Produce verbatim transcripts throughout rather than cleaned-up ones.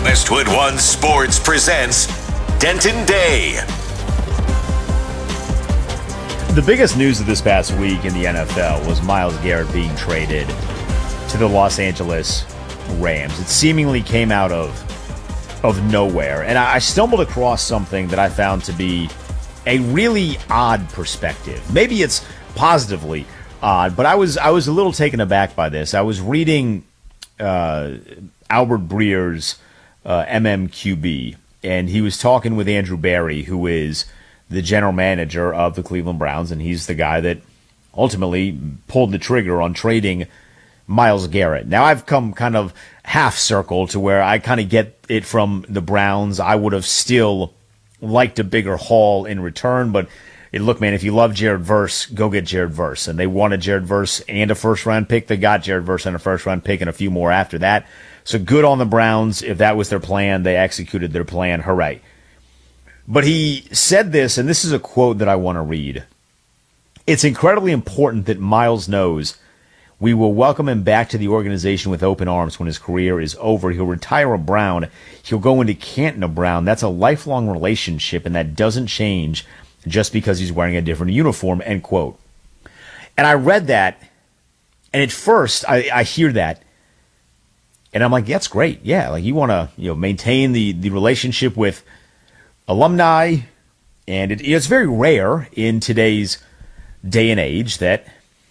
Westwood One Sports presents Denton Day. The biggest news of this past week in the N F L was Myles Garrett being traded to the Los Angeles Rams. It seemingly came out of of nowhere, and I stumbled across something that I found to be a really odd perspective. Maybe it's positively odd, but I was I was a little taken aback by this. I was reading uh, Albert Breer's uh, M M Q B, and he was talking with Andrew Berry, who is the general manager of the Cleveland Browns, and he's the guy that ultimately pulled the trigger on trading Myles Garrett. Now, I've come kind of half circle to where I kind of get it from the Browns. I would have still liked a bigger haul in return, but it, look, man, if you love Jared Verse, go get Jared Verse. And they wanted Jared Verse and a first-round pick. They got Jared Verse and a first-round pick and a few more after that. So good on the Browns. If that was their plan, they executed their plan. Hooray. But he said this, and this is a quote that I want to read. It's incredibly important that Myles knows we will welcome him back to the organization with open arms when his career is over. He'll retire a Brown. He'll go into Canton a Brown. That's a lifelong relationship, and that doesn't change just because he's wearing a different uniform, end quote. And I read that, and at first I, I hear that, and I'm like, that's great. Yeah, like you want to you know maintain the, the relationship with alumni, and it, it's very rare in today's day and age that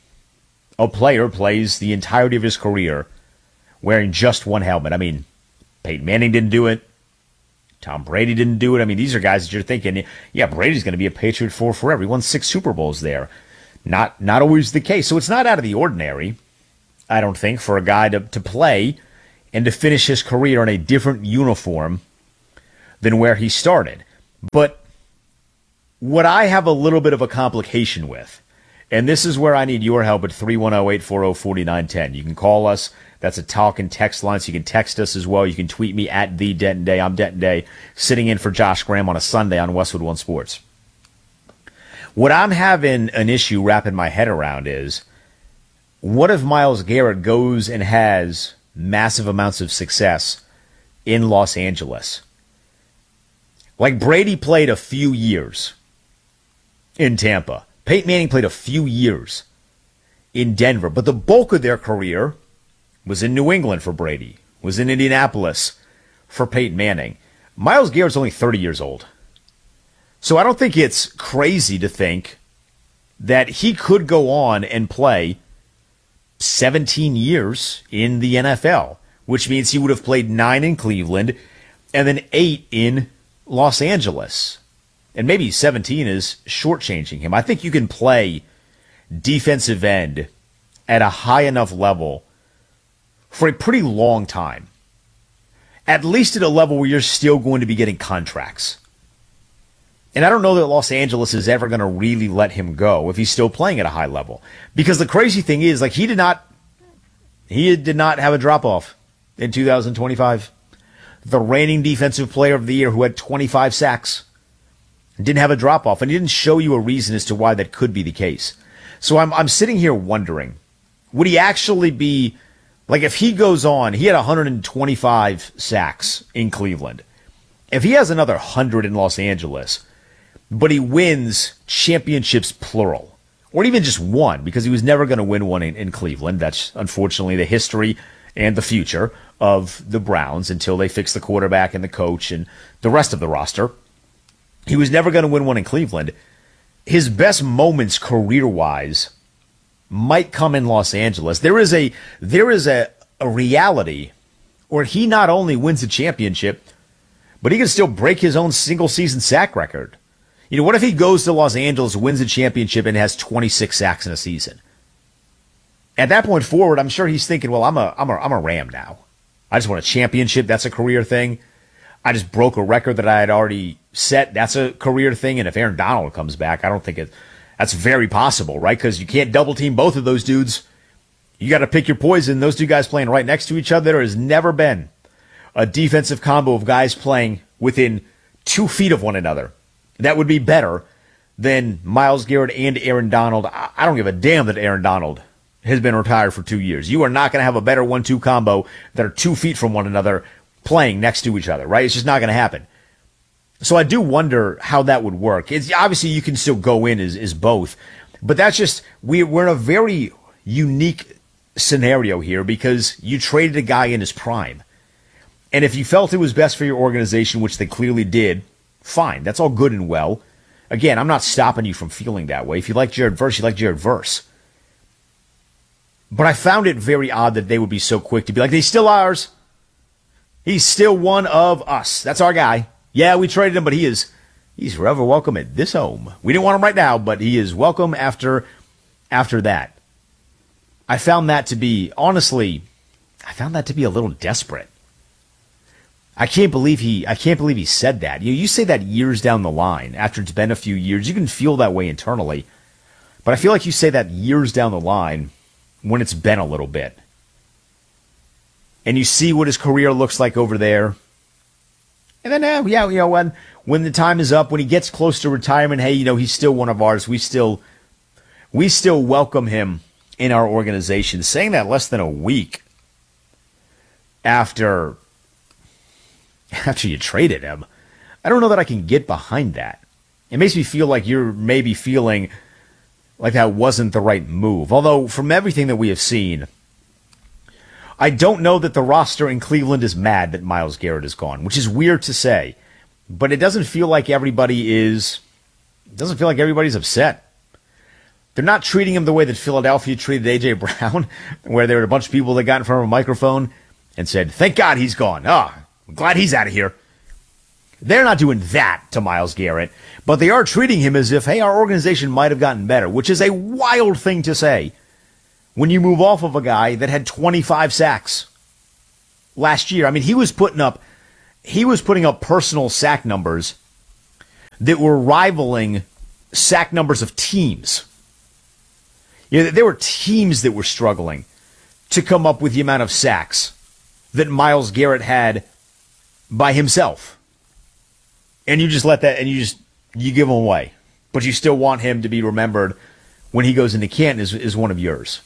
a player plays the entirety of his career wearing just one helmet. I mean, Peyton Manning didn't do it. Tom Brady didn't do it. I mean, these are guys that you're thinking, yeah, Brady's going to be a Patriot for forever. He won six Super Bowls there. Not not always the case. So it's not out of the ordinary, I don't think, for a guy to, to play and to finish his career in a different uniform than where he started. But what I have a little bit of a complication with, and this is where I need your help at three one zero, eight four zero, four nine one zero. You can call us. That's a talk and text line, so you can text us as well. You can tweet me at the Denton Day. I'm Denton Day, sitting in for Josh Graham on a Sunday on Westwood One Sports. What I'm having an issue wrapping my head around is, what if Myles Garrett goes and has massive amounts of success in Los Angeles? Like Brady played a few years in Tampa. Peyton Manning played a few years in Denver, but the bulk of their career was in New England for Brady, was in Indianapolis for Peyton Manning. Myles Garrett's only thirty years old. So I don't think it's crazy to think that he could go on and play seventeen years in the N F L, which means he would have played nine in Cleveland and then eight in Los Angeles. And maybe seventeen is shortchanging him. I think you can play defensive end at a high enough level for a pretty long time. At least at a level where you're still going to be getting contracts. And I don't know that Los Angeles is ever going to really let him go if he's still playing at a high level. Because the crazy thing is, like, he did not he did not have a drop-off in two thousand twenty-five. The reigning defensive player of the year who had twenty-five sacks didn't have a drop-off, and he didn't show you a reason as to why that could be the case. So I'm I'm sitting here wondering, would he actually be, like if he goes on, he had one hundred twenty-five sacks in Cleveland. If he has another one hundred in Los Angeles, but he wins championships plural, or even just one, because he was never going to win one in, in Cleveland. That's unfortunately the history and the future of the Browns until they fix the quarterback and the coach and the rest of the roster. He was never going to win one in Cleveland. His best moments career-wise might come in Los Angeles. There is a there is a, a reality where he not only wins a championship, but he can still break his own single-season sack record. You know, what if he goes to Los Angeles, wins a championship, and has twenty-six sacks in a season? At that point forward, I'm sure he's thinking, well, I'm a I'm a I'm a Ram now. I just won a championship. That's a career thing. I just broke a record that I had already set. That's a career thing. And if Aaron Donald comes back, I don't think it, that's very possible, right? Because you can't double team both of those dudes. You got to pick your poison. Those two guys playing right next to each other. There has never been a defensive combo of guys playing within two feet of one another that would be better than Myles Garrett and Aaron Donald. I don't give a damn that Aaron Donald has been retired for two years. You are not going to have a better one two combo that are two feet from one another playing next to each other, right? It's just not going to happen. So I do wonder how that would work. It's obviously you can still go in as, as both, but that's just we, we're in a very unique scenario here because you traded a guy in his prime. And if you felt it was best for your organization, which they clearly did, fine. That's all good and well. Again, I'm not stopping you from feeling that way. If you like Jared Verse, you like Jared Verse. But I found it very odd that they would be so quick to be like, he's still ours. He's still one of us. That's our guy. Yeah, we traded him, but he is he's forever welcome at this home. We didn't want him right now, but he is welcome after after that. I found that to be, honestly, I found that to be a little desperate. I can't believe he I can't believe he said that. You you say that years down the line, after it's been a few years, you can feel that way internally. But I feel like you say that years down the line when it's been a little bit. And you see what his career looks like over there. And then uh, yeah, you know, when when the time is up, when he gets close to retirement, hey, you know, he's still one of ours. We still we still welcome him in our organization. Saying that less than a week after after you traded him, I don't know that I can get behind that. It makes me feel like you're maybe feeling like that wasn't the right move. Although, from everything that we have seen, I don't know that the roster in Cleveland is mad that Myles Garrett is gone, which is weird to say. But it doesn't feel like everybody is, it doesn't feel like everybody's upset. They're not treating him the way that Philadelphia treated A J Brown, where there were a bunch of people that got in front of a microphone and said, thank God he's gone. Ah, I'm glad he's out of here. They're not doing that to Myles Garrett, but they are treating him as if, hey, our organization might have gotten better, which is a wild thing to say when you move off of a guy that had twenty-five sacks last year. I mean, he was putting up, he was putting up personal sack numbers that were rivaling sack numbers of teams. You know, there were teams that were struggling to come up with the amount of sacks that Myles Garrett had by himself. And you just let that, and you just, you give him away. But you still want him to be remembered when he goes into Canton as, as one of yours.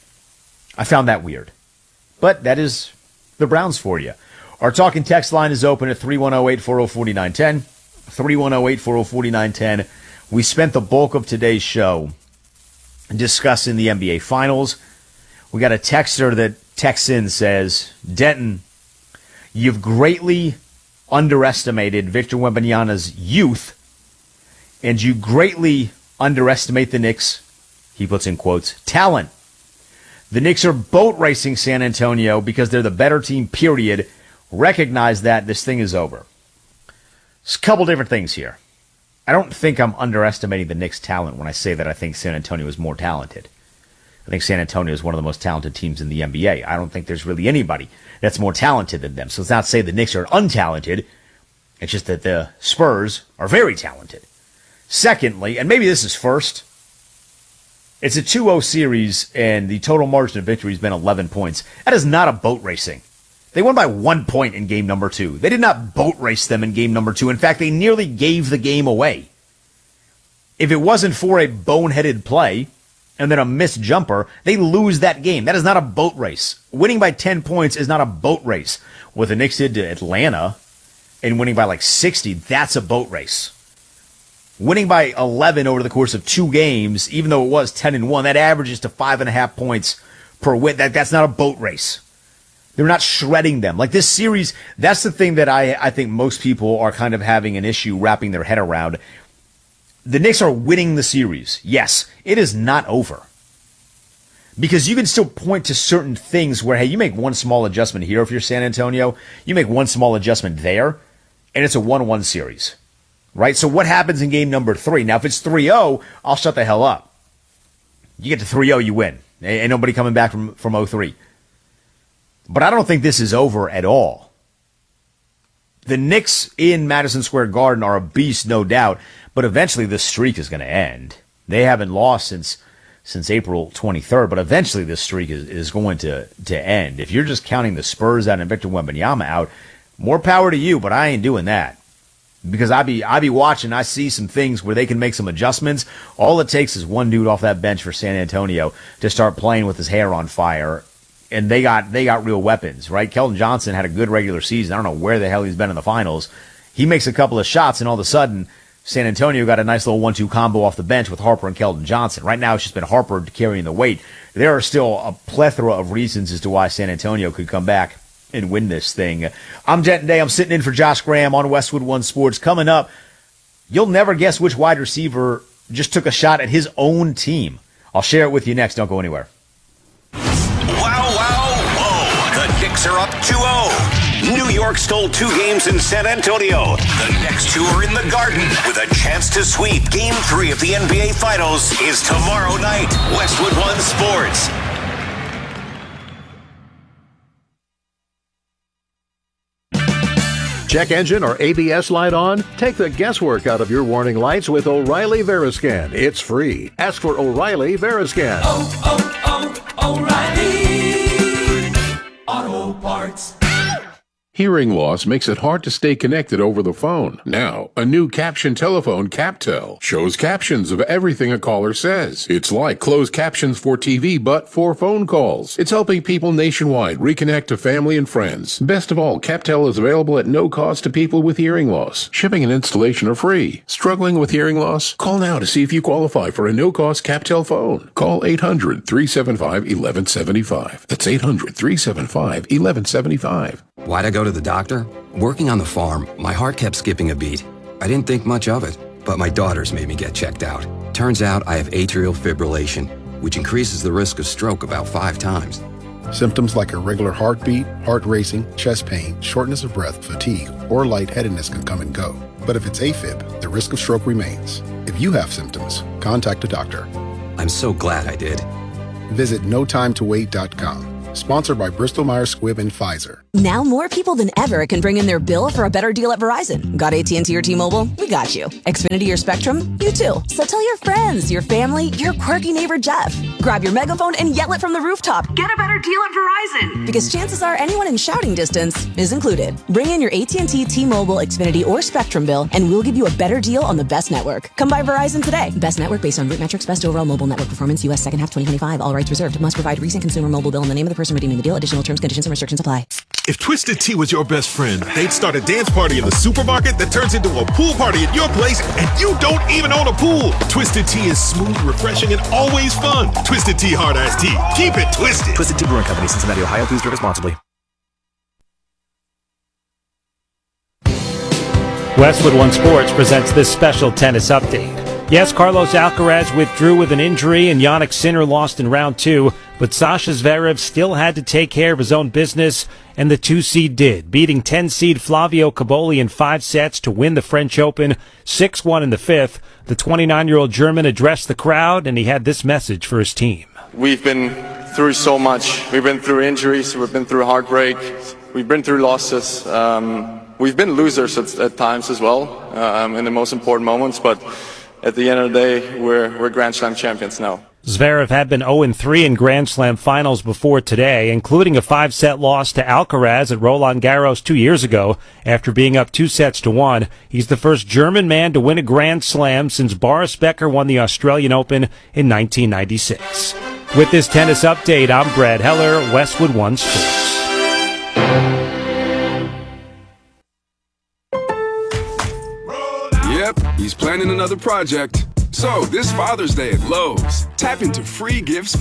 I found that weird. But that is the Browns for you. Our talking text line is open at three one zero, eight four zero, four nine one zero. three one zero, eight four zero, four nine one zero. We spent the bulk of today's show discussing the N B A Finals. We got a texter that texts in, says, Denton, you've greatly underestimated Victor Wembanyama's youth, and you greatly underestimate the Knicks, he puts in quotes, talent. The Knicks are boat racing San Antonio because they're the better team, period. Recognize that. This thing is over. There's a couple different things here. I don't think I'm underestimating the Knicks' talent when I say that I think San Antonio is more talented. I think San Antonio is one of the most talented teams in the N B A. I don't think there's really anybody that's more talented than them. So it's not to say the Knicks are untalented. It's just that the Spurs are very talented. Secondly, and maybe this is first, it's a two oh series, and the total margin of victory has been eleven points. That is not a boat racing. They won by one point in game number two. They did not boat race them in game number two. In fact, they nearly gave the game away. If it wasn't for a boneheaded play and then a missed jumper, they lose that game. That is not a boat race. Winning by ten points is not a boat race. What the Knicks did to Atlanta and winning by like sixty, that's a boat race. Winning by eleven over the course of two games, even though it was ten and one, that averages to five and a half points per win. That, that's not a boat race. They're not shredding them. Like this series, that's the thing that I, I think most people are kind of having an issue wrapping their head around. The Knicks are winning the series. Yes, it is not over. Because you can still point to certain things where, hey, you make one small adjustment here if you're San Antonio, you make one small adjustment there, and it's a one one series. Right? So what happens in game number three? Now, if it's three oh, I'll shut the hell up. You get to three oh, you win. Ain't nobody coming back from, from oh three. But I don't think this is over at all. The Knicks in Madison Square Garden are a beast, no doubt, but eventually this streak is going to end. They haven't lost since since April twenty-third, but eventually this streak is, is going to, to end. If you're just counting the Spurs out and Victor Wembanyama out, more power to you, but I ain't doing that. Because I be I be watching, I see some things where they can make some adjustments. All it takes is one dude off that bench for San Antonio to start playing with his hair on fire, and they got they got real weapons, right? Keldon Johnson had a good regular season. I don't know where the hell he's been in the finals. He makes a couple of shots, and all of a sudden, San Antonio got a nice little one two combo off the bench with Harper and Keldon Johnson. Right now, it's just been Harper carrying the weight. There are still a plethora of reasons as to why San Antonio could come back and win this thing. I'm Denton Day. I'm sitting in for Josh Graham on Westwood One Sports. Coming up, you'll never guess which wide receiver just took a shot at his own team. I'll share it with you next. Don't go anywhere. Wow, wow, whoa. The Knicks are up two oh. New York stole two games in San Antonio. The next two are in the Garden with a chance to sweep. Game three of the N B A Finals is tomorrow night. Westwood One Sports. Check engine or A B S light on? Take the guesswork out of your warning lights with O'Reilly Veriscan. It's free. Ask for O'Reilly Veriscan. Oh, oh, oh, O'Reilly Auto Parts. Hearing loss makes it hard to stay connected over the phone. Now, a new caption telephone, CapTel, shows captions of everything a caller says. It's like closed captions for T V, but for phone calls. It's helping people nationwide reconnect to family and friends. Best of all, CapTel is available at no cost to people with hearing loss. Shipping and installation are free. Struggling with hearing loss? Call now to see if you qualify for a no-cost CapTel phone. Call eight hundred, three seven five, one one seven five. That's eight hundred, three seven five, one one seven five. Why'd I go to the doctor? Working on the farm, my heart kept skipping a beat. I didn't think much of it, but my daughters made me get checked out. Turns out I have atrial fibrillation, which increases the risk of stroke about five times. Symptoms like irregular heartbeat, heart racing, chest pain, shortness of breath, fatigue, or lightheadedness can come and go. But if it's AFib, the risk of stroke remains. If you have symptoms, contact a doctor. I'm so glad I did. Visit no time to wait dot com. Sponsored by Bristol Myers Squibb and Pfizer. Now more people than ever can bring in their bill for a better deal at Verizon. Got A T and T or T-Mobile? We got you. Xfinity or Spectrum? You too. So tell your friends, your family, your quirky neighbor Jeff. Grab your megaphone and yell it from the rooftop. Get a better deal at Verizon. Because chances are anyone in shouting distance is included. Bring in your A T and T, T-Mobile, Xfinity, or Spectrum bill, and we'll give you a better deal on the best network. Come by Verizon today. Best network based on root metrics, best overall mobile network performance, U S second half twenty twenty-five. All rights reserved. Must provide recent consumer mobile bill and the name of the person redeeming the deal. Additional terms, conditions, and restrictions apply. If Twisted Tea was your best friend, they'd start a dance party in the supermarket that turns into a pool party at your place, and you don't even own a pool. Twisted Tea is smooth, refreshing, and always fun. Twisted Tea Hard Iced Tea. Keep it twisted. Twisted Tea Brewing Company, Cincinnati, Ohio. Please drink responsibly. Westwood One Sports presents this special tennis update. Yes, Carlos Alcaraz withdrew with an injury and Jannik Sinner lost in round two, but Sasha Zverev still had to take care of his own business, and the two-seed did, beating ten-seed Flavio Caboli in five sets to win the French Open, six one in the fifth. The twenty-nine-year-old German addressed the crowd, and he had this message for his team. We've been through so much. We've been through injuries, we've been through heartbreak, we've been through losses. Um, we've been losers at, at times as well, um, in the most important moments, but at the end of the day, we're, we're Grand Slam champions now. Zverev had been oh and three in Grand Slam finals before today, including a five-set loss to Alcaraz at Roland Garros two years ago after being up two sets to one. He's the first German man to win a Grand Slam since Boris Becker won the Australian Open in nineteen ninety-six. With this tennis update, I'm Brad Heller, Westwood One Sports. Yep, he's planning another project. So, this Father's Day at Lowe's, tap into free gifts for